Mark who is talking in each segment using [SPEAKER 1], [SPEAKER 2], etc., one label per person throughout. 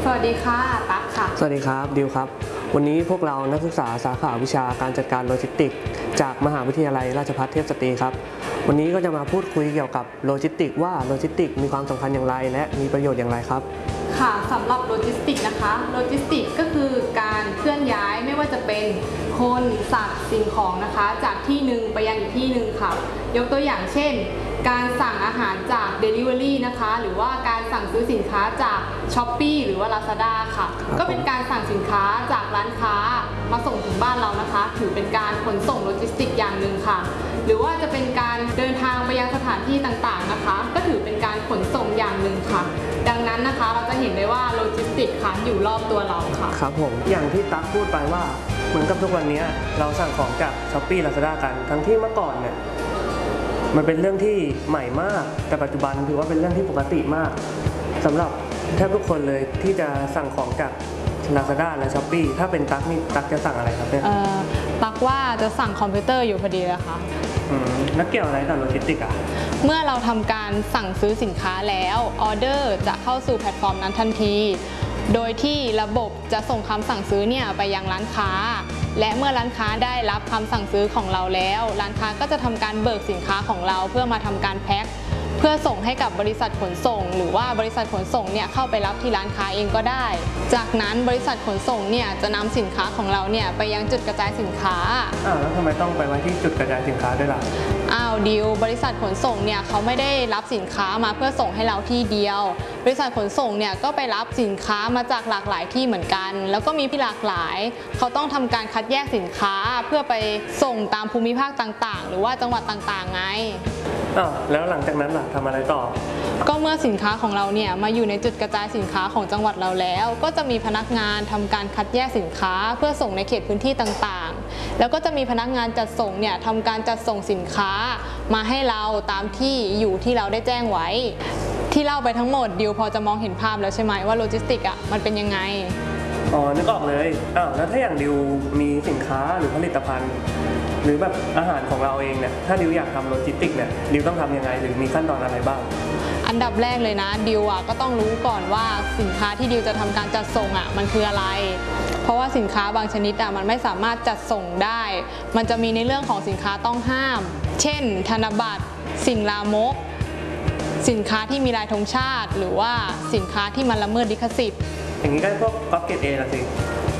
[SPEAKER 1] วัสดีค่ะตั๊กค่ะ
[SPEAKER 2] สวัสดีครับดิวครับวันนี้พวกเรานักศึกษาสาขาวิชาการจัดการโลจิสติกส์จากมหาวิทยาลัยราชภัฏเทพสตรีครับวันนี้ก็จะมาพูดคุยเกี่ยวกับโลจิสติกส์ว่าโลจิสติกส์มีความสำคัญอย่างไรและมีประโยชน์อย่างไรครับ
[SPEAKER 1] ค่ะสำหรับโลจิสติกส์นะคะโลจิสติกส์ก็คือการเคลื่อนย้ายไม่ว่าจะเป็นคนสัตว์สิ่งของนะคะจากที่หนึ่งไปยังอีกที่หนึ่งค่ะยกตัวอย่างเช่นการสั่งอาหารจาก Delivery นะคะหรือว่าการสั่งซื้อสินค้าจาก Shopee หรือว่า Lazada ค่ะก็เป็นการสั่งสินค้าจากร้านค้ามาส่งถึงบ้านเรานะคะถือเป็นการขนส่งโลจิสติกส์อย่างหนึ่งค่ะหรือว่าจะเป็นการเดินทางไปยังสถานที่ต่างๆนะคะก็ถือเป็นการขนส่งอย่างหนึ่งค่ะดังนั้นนะคะเราจะเห็นได้ว่าโลจิสติกส์ค่ะอยู่รอบตัวเราค่ะ
[SPEAKER 2] ครับผมอย่างที่ตั๊กพูดไปว่าเหมือนกับทุกวันนี้เราสั่งของจาก Shopee Lazada กันทั้งที่เมื่อก่อนเนี่ยมันเป็นเรื่องที่ใหม่มากแต่ปัจจุบันถือว่าเป็นเรื่องที่ปกติมากสำหรับแทบทุกคนเลยที่จะสั่งของจาก Lazada และ Shopee ถ้าเป็นตั๊กนี่ตั๊กจะสั่งอะไรครับเนี่ย
[SPEAKER 1] ตั๊กว่าจะสั่งคอมพิวเตอร์อยู่พอดีเลยค่ะ
[SPEAKER 2] แล้วเกี่ยวอะไรกับโลจิสติกส์อ่ะ
[SPEAKER 1] เมื่อเราทำการสั่งซื้อสินค้าแล้วออเดอร์จะเข้าสู่แพลตฟอร์มนั้นทันทีโดยที่ระบบจะส่งคำสั่งซื้อเนี่ยไปยังร้านค้าและเมื่อร้านค้าได้รับคำสั่งซื้อของเราแล้วร้านค้าก็จะทำการเบิกสินค้าของเราเพื่อมาทำการแพ็คเพื่อส่งให้กับบริษัทขนส่งหรือว่าบริษัทขนส่งเนี่ยเข้าไปรับที่ร้านค้าเองก็ได้จากนั้นบริษัทขนส่งเนี่ยจะนำสินค้าของเราเนี่ยไปยังจุดกระจายสินค้า
[SPEAKER 2] แล้วทำไมต้องไปไว้ที่จุดกระจายสินค้าด้วยล่ะ
[SPEAKER 1] ดิวบริษัทขนส่งเนี่ยเขาไม่ได้รับสินค้ามาเพื่อส่งให้เราที่เดียวบริษัทขนส่งเนี่ยก็ไปรับสินค้ามาจากหลากหลายที่เหมือนกันแล้วก็มีที่หลากหลายเขาต้องทำการคัดแยกสินค้าเพื่อไปส่งตามภูมิภาคต่างๆหรือว่าจังหวัดต่างๆไง
[SPEAKER 2] แล้วหลังจากนั้นล่ะทำอะไรต่อ
[SPEAKER 1] ก็เมื่อสินค้าของเราเนี่ยมาอยู่ในจุดกระจายสินค้าของจังหวัดเราแล้วก็จะมีพนักงานทำการคัดแยกสินค้าเพื่อส่งในเขตพื้นที่ต่างๆแล้วก็จะมีพนักงานจัดส่งเนี่ยทำการจัดส่งสินค้ามาให้เราตามที่อยู่ที่เราได้แจ้งไว้ที่เล่าไปทั้งหมดดิวพอจะมองเห็นภาพแล้วใช่ไหมว่าโลจิสติกอ่ะมันเป็นยังไง
[SPEAKER 2] นึกออกเลยแล้วถ้าอย่างดิวมีสินค้าหรือผลิตภัณฑ์หรือแบบอาหารของเราเองเนี่ยถ้าดิวอยากทำโลจิสติกเนี่ยดิวต้องทำยังไงหรือมีขั้นตอนอะไรบ้าง
[SPEAKER 1] อันดับแรกเลยนะดิวก็ต้องรู้ก่อนว่าสินค้าที่ดิวจะทำการจัดส่งมันคืออะไรเพราะว่าสินค้าบางชนิดมันไม่สามารถจัดส่งได้มันจะมีในเรื่องของสินค้าต้องห้ามเช่นธนบัตรสิ่งลามกสินค้าที่มีลายธงชาติหรือว่าสินค้าที่มันละเมิดลิขสิทธิ์
[SPEAKER 2] อย่างนี้ก็พวกก๊อปเกรด A ละสิ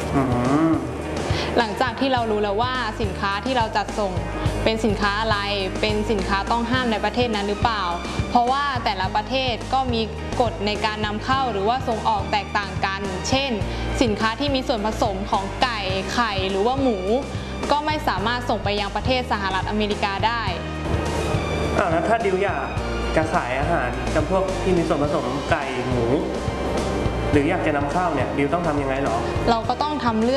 [SPEAKER 1] หลังจากที่เรารู้แล้วว่าสินค้าที่เราจัดส่งเป็นสินค้าอะไรเป็นสินค้าต้องห้ามในประเทศนั้นหรือเปล่าเพราะว่าแต่ละประเทศก็มีกฎในการนำเข้าหรือว่าส่งออกแตกต่างกันเช่นสินค้าที่มีส่วนผสมของไก่ไข่หรือว่าหมูก็ไม่สามารถส่งไปยังประเทศสหรัฐอเมริกาได้
[SPEAKER 2] แล้วถ้าดิวอยากจะขายอาหารจำพวกที่มีส่วนผสมไก่หมูหรืออยากจะนำเข้าเนี่ยดิวต้องทำยังไงหรอ
[SPEAKER 1] เราก็ต้องทำเรื่อง